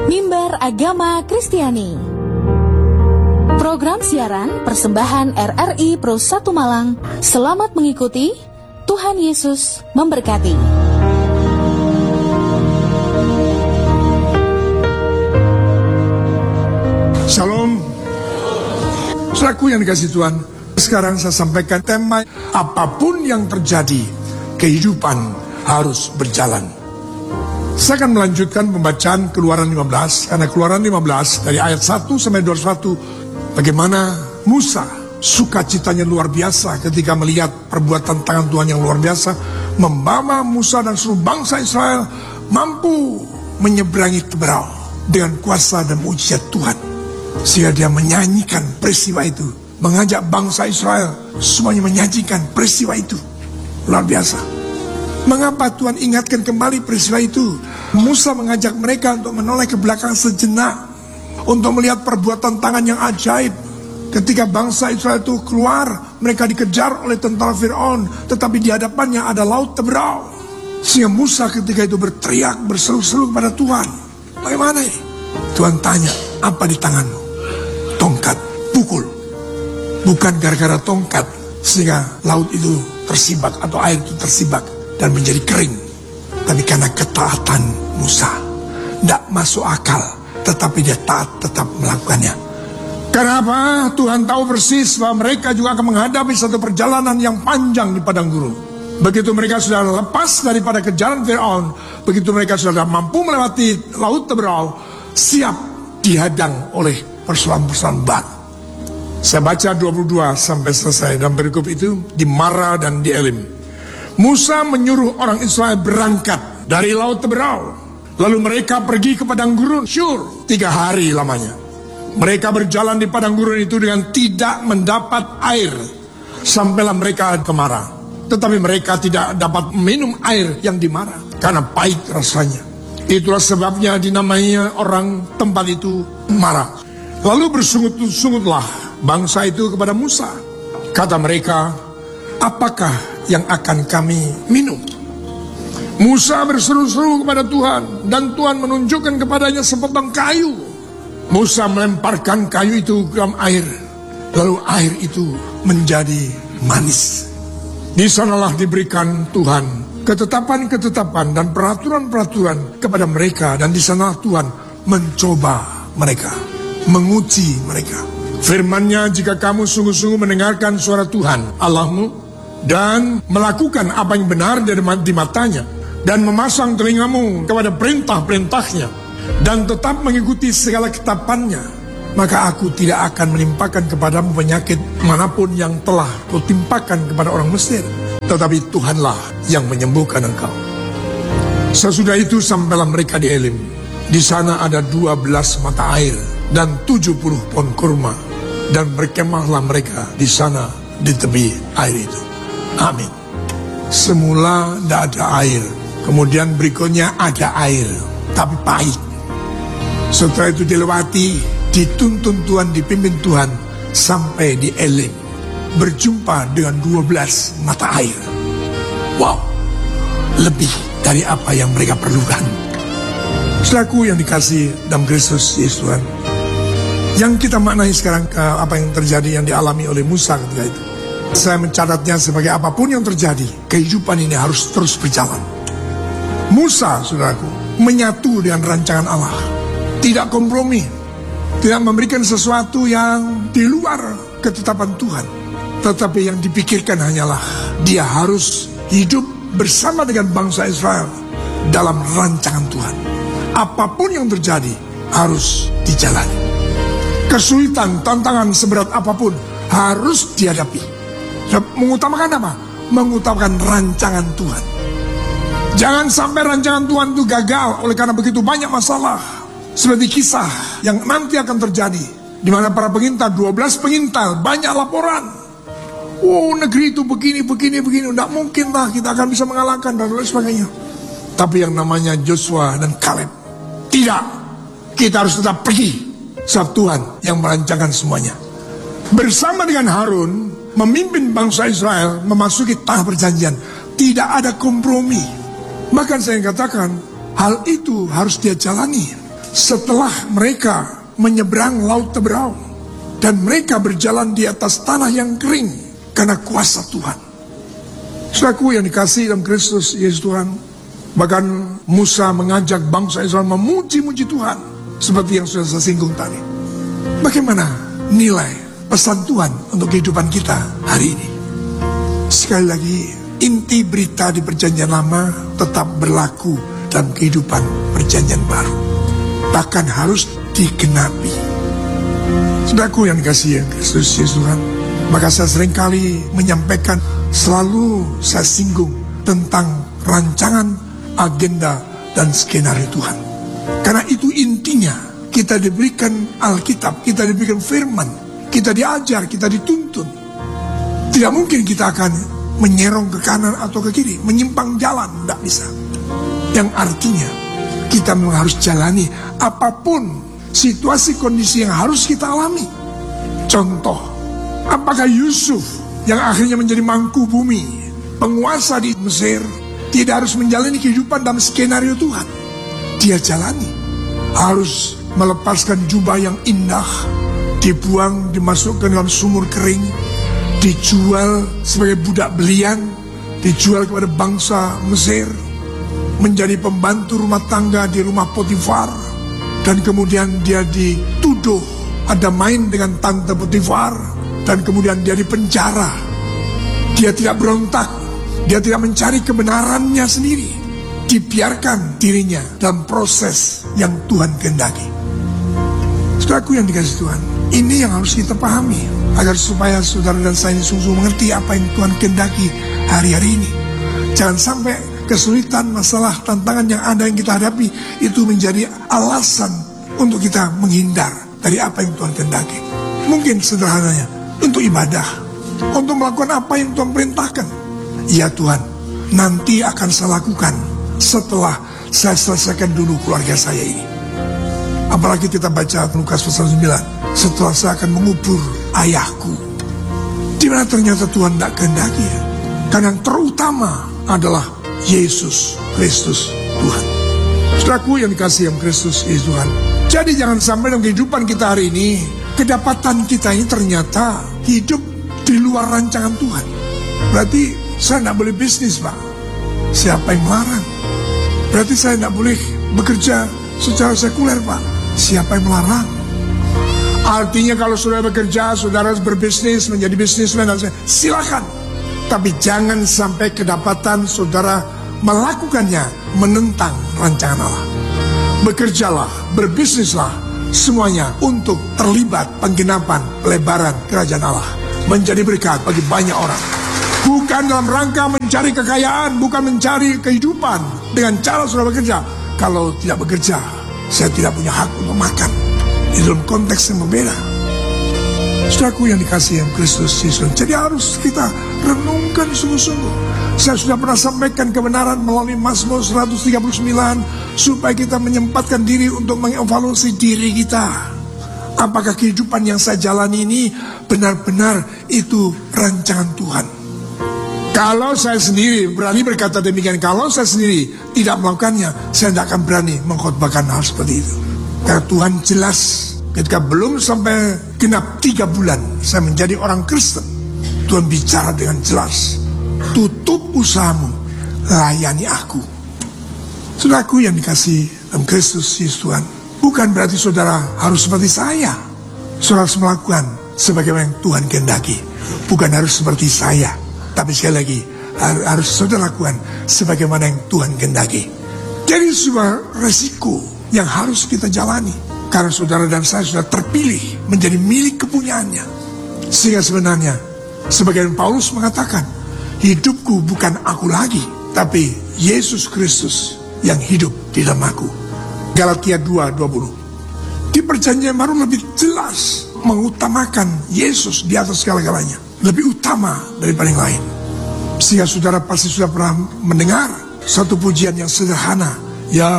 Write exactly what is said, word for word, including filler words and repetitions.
Mimbar Agama Kristiani. Program siaran persembahan R R I Pro satu Malang. Selamat mengikuti. Tuhan Yesus memberkati. Shalom. Saudaraku yang dikasihi Tuhan, sekarang saya sampaikan tema apapun yang terjadi, kehidupan harus berjalan. Saya akan melanjutkan pembacaan Keluaran lima belas, karena Keluaran lima belas dari ayat satu sampai dua puluh satu, bagaimana Musa sukacitanya luar biasa ketika melihat perbuatan tangan Tuhan yang luar biasa, membawa Musa dan seluruh bangsa Israel mampu menyeberangi Teberau dengan kuasa dan mujizat Tuhan. Sehingga dia menyanyikan peristiwa itu, mengajak bangsa Israel semuanya menyanyikan peristiwa itu. Luar biasa. Mengapa Tuhan ingatkan kembali peristiwa itu? Musa mengajak mereka untuk menoleh ke belakang sejenak, untuk melihat perbuatan tangan yang ajaib. Ketika bangsa Israel itu keluar, mereka dikejar oleh tentara Fir'aun, tetapi di hadapannya ada laut Teberau. Sehingga Musa ketika itu berteriak, berseru-seru kepada Tuhan. Bagaimana ini? Tuhan tanya, apa di tanganmu? Tongkat, pukul. Bukan gara-gara tongkat sehingga laut itu tersibak atau air itu tersibak dan menjadi kering, tapi karena ketaatan Musa. Tidak masuk akal, tetapi dia taat tetap melakukannya. Kenapa? Tuhan tahu persis bahwa mereka juga akan menghadapi satu perjalanan yang panjang di padang gurun. Begitu mereka sudah lepas daripada kejaran Fir'aun, begitu mereka sudah mampu melewati laut Teberau, siap dihadang oleh persoalan-persoalan baru. Saya baca dua puluh dua sampai selesai, dan berikut itu di Mara dan di Elim. Musa menyuruh orang Israel berangkat dari laut Teberau. Lalu mereka pergi ke padang gurun Syur, tiga hari lamanya. Mereka berjalan di padang gurun itu dengan tidak mendapat air, sampailah mereka ke Mara. Tetapi mereka tidak dapat minum air yang di Mara, karena pahit rasanya. Itulah sebabnya dinamainya orang tempat itu Mara. Lalu bersungut-sungutlah bangsa itu kepada Musa. Kata mereka, apakah yang akan kami minum? Musa berseru-seru kepada Tuhan, dan Tuhan menunjukkan kepadanya sepotong kayu. Musa melemparkan kayu itu ke dalam air, lalu air itu menjadi manis. Di sanalah diberikan Tuhan ketetapan-ketetapan dan peraturan-peraturan kepada mereka, dan di sana Tuhan mencoba mereka, menguji mereka. Firman-Nya, jika kamu sungguh-sungguh mendengarkan suara Tuhan Allahmu dan melakukan apa yang benar di matanya, dan memasang telingamu kepada perintah-perintahnya, dan tetap mengikuti segala ketetapannya, maka aku tidak akan menimpakan kepadamu penyakit manapun yang telah kutimpakan kepada orang Mesir, tetapi Tuhanlah yang menyembuhkan engkau. Sesudah itu sampailah mereka di Elim. Di sana ada dua belas mata air dan tujuh puluh pohon kurma, dan berkemahlah mereka di sana di tepi air itu. Amin. Semula tidak ada air, kemudian berikutnya ada air, tapi pahit. Setelah itu dilewati, dituntun Tuhan, dipimpin Tuhan sampai di Elim, berjumpa dengan dua belas mata air. Wow, lebih dari apa yang mereka perlukan. Saudaraku yang dikasihi dalam Kristus Yesus Tuhan, yang kita maknai sekarang ke apa yang terjadi, yang dialami oleh Musa ketika itu. Saya mencatatnya sebagai apapun yang terjadi, kehidupan ini harus terus berjalan. Musa, saudaraku, menyatu dengan rancangan Allah, tidak kompromi, tidak memberikan sesuatu yang di luar ketetapan Tuhan, tetapi yang dipikirkan hanyalah dia harus hidup bersama dengan bangsa Israel dalam rancangan Tuhan. Apapun yang terjadi harus dijalani. Kesulitan, tantangan seberat apapun harus dihadapi. Mengutamakan apa? Mengutamakan rancangan Tuhan. Jangan sampai rancangan Tuhan itu gagal oleh karena begitu banyak masalah. Seperti kisah yang nanti akan terjadi, di mana para pengintai, dua belas pengintai, banyak laporan. Oh, negeri itu begini, begini, begini, tidak mungkin lah kita akan bisa mengalahkan dan lain sebagainya. Tapi yang namanya Joshua dan Kaleb, tidak, kita harus tetap pergi, sebab Tuhan yang merancangkan semuanya. Bersama dengan Harun, memimpin bangsa Israel memasuki tanah perjanjian. Tidak ada kompromi. Bahkan saya katakan, hal itu harus dia jalani. setelah mereka menyeberang laut Teberau dan mereka berjalan di atas tanah yang kering karena kuasa Tuhan. Saudaraku yang dikasihi dalam Kristus Yesus Tuhan, bahkan Musa mengajak bangsa Israel memuji-muji Tuhan seperti yang sudah saya singgung tadi. Bagaimana nilai pesan Tuhan untuk kehidupan kita hari ini? Sekali lagi, inti berita di Perjanjian Lama tetap berlaku dalam kehidupan Perjanjian Baru, bahkan harus digenapi. Saudaraku yang dikasihi Kristus Yesus Tuhan, maka saya seringkali menyampaikan, selalu saya singgung tentang rancangan, agenda, dan skenario Tuhan. Karena itu intinya, kita diberikan Alkitab, kita diberikan firman, kita diajar, kita dituntun. Tidak mungkin kita akan menyerong ke kanan atau ke kiri, menyimpang jalan, tidak bisa. Yang artinya, kita memang harus jalani apapun situasi kondisi yang harus kita alami. Contoh, apakah Yusuf yang akhirnya menjadi mangku bumi, penguasa di Mesir, tidak harus menjalani kehidupan dalam skenario Tuhan? Dia jalani. Harus melepaskan jubah yang indah, dibuang, dimasukkan dalam sumur kering, dijual sebagai budak belian, dijual kepada bangsa Mesir, menjadi pembantu rumah tangga di rumah Potifar, dan kemudian dia dituduh ada main dengan tante Potifar, dan kemudian dia dipenjara. Dia tidak berontak, dia tidak mencari kebenarannya sendiri, dibiarkan dirinya dalam proses yang Tuhan kehendaki. Saudaraku yang dikasihi Tuhan, ini yang harus kita pahami, agar supaya saudara dan saya ini sungguh mengerti apa yang Tuhan kehendaki hari-hari ini. Jangan sampai kesulitan, masalah, tantangan yang ada yang kita hadapi itu menjadi alasan untuk kita menghindar dari apa yang Tuhan kehendaki. Mungkin sederhananya, untuk ibadah, untuk melakukan apa yang Tuhan perintahkan. Ya Tuhan, nanti akan saya lakukan setelah saya selesaikan dulu keluarga saya ini. Apalagi kita baca Lukas pasal sembilan, setelah saya akan mengubur ayahku. Dimana ternyata Tuhan tidak kehendaki ya. Karena yang terutama adalah Yesus Kristus Tuhan. Saudaraku yang dikasihi Kristus Yesus Tuhan, jadi jangan sampai dalam kehidupan kita hari ini, kedapatan kita ini ternyata hidup di luar rancangan Tuhan. Berarti saya tidak boleh bisnis, Pak. Siapa yang melarang? Berarti saya tidak boleh bekerja secara sekuler, Pak. Siapa yang melarang? Artinya kalau saudara bekerja, saudara berbisnis, menjadi bisnismen, silakan. Tapi jangan sampai kedapatan saudara melakukannya menentang rancangan Allah. Bekerjalah, berbisnislah, semuanya untuk terlibat penggenapan pelebaran kerajaan Allah, menjadi berkat bagi banyak orang. Bukan dalam rangka mencari kekayaan, bukan mencari kehidupan dengan cara saudara bekerja. Kalau tidak bekerja, saya tidak punya hak untuk makan. Di dalam konteks yang berbeda. Saudaraku yang dikasihi Kristus Yesus, jadi harus kita renungkan sungguh-sungguh. Saya sudah pernah sampaikan kebenaran melalui Mazmur seratus tiga puluh sembilan, supaya kita menyempatkan diri untuk mengevaluasi diri kita. Apakah kehidupan yang saya jalani ini benar-benar itu rancangan Tuhan? Kalau saya sendiri berani berkata demikian, kalau saya sendiri tidak melakukannya, saya tidak akan berani mengkhotbahkan hal seperti itu. Karena Tuhan jelas, ketika belum sampai genap tiga bulan saya menjadi orang Kristen, Tuhan bicara dengan jelas, tutup usahamu, layani aku. Saudaraku yang dikasihi dalam Kristus Yesus Tuhan, bukan berarti saudara harus seperti saya. Saudara harus melakukan sebagaimana yang Tuhan kehendaki, bukan harus seperti saya. Tapi sekali lagi, harus saudara lakukan sebagaimana yang Tuhan kehendaki. Jadi sebuah resiko yang harus kita jalani, karena saudara dan saya sudah terpilih menjadi milik kepunyaannya. Sehingga sebenarnya, sebagaimana Paulus mengatakan, hidupku bukan aku lagi, tapi Yesus Kristus yang hidup di dalam aku. Galatia dua dua puluh. Di Perjanjian Baru lebih jelas mengutamakan Yesus di atas segala-galanya, lebih utama daripada yang lain. Sehingga saudara pasti sudah pernah mendengar satu pujian yang sederhana, ya